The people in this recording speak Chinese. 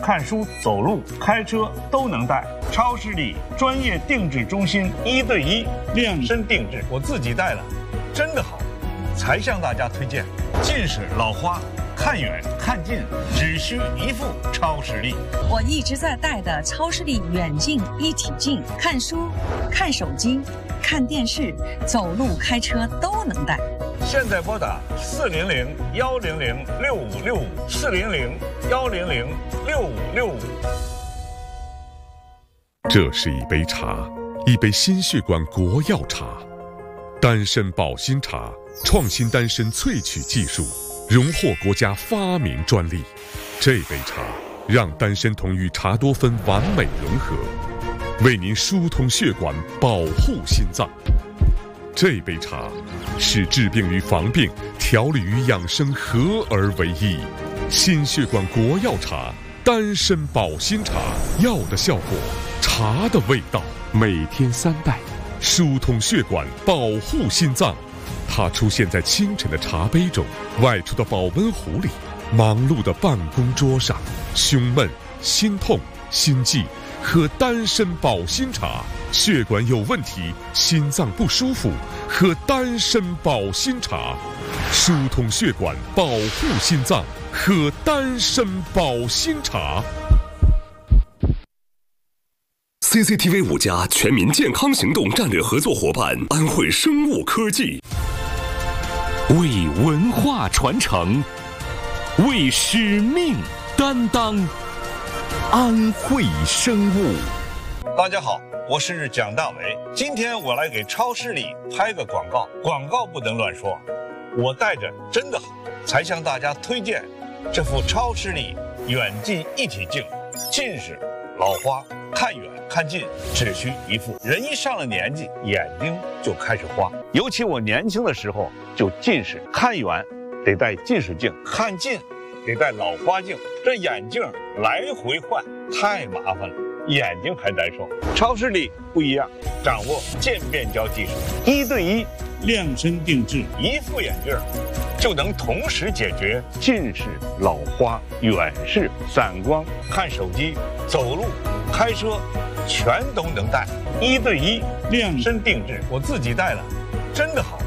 看书、走路、开车都能带。超视力专业定制中心，1对1量身定制，我自己戴了，真的好，才向大家推荐。近视、老花，看远看近只需一副超视力。 我一直在戴的超视力远近一体镜，看书、看手机、看电视、走路、开车都能戴。 现在拨打400-100-6565，400-100-6565。 这是一杯茶，一杯心血管国药茶，丹参保心茶，创新丹参萃取技术，荣获国家发明专利。这杯茶让丹参酮与茶多酚完美融合，为您疏通血管，保护心脏。这杯茶是治病与防病、调理与养生合而为一。心血管国药茶，丹参保心茶，药的效果，茶的味道，每天3袋，疏通血管，保护心脏。它出现在清晨的茶杯中，外出的保温壶里，忙碌的办公桌上。胸闷、心痛、心悸，喝丹参保心茶。血管有问题，心脏不舒服，喝丹参保心茶。疏通血管，保护心脏，喝丹参保心茶。 CCTV 5家全民健康行动战略合作伙伴安慧生物科技， 为文化传承，为使命担当，安慧生物。 大家好，我是蒋大为。今天我来给超视力拍个广告，广告不能乱说，我戴着真的好，才向大家推荐这副超视力远近一体镜。近视、老花，看远看近只需一副。人一上了年纪，眼睛就开始花，尤其我年轻的时候就近视，看远得戴近视镜，看近得戴老花镜，这眼镜来回换太麻烦了，眼睛还难受。超视力不一样，掌握渐变焦技术，1对1量身定制，一副眼镜就能同时解决近视、老花、远视、散光、看手机、走路、开车，全都能戴。1对1量身定制，我自己戴了，真的好，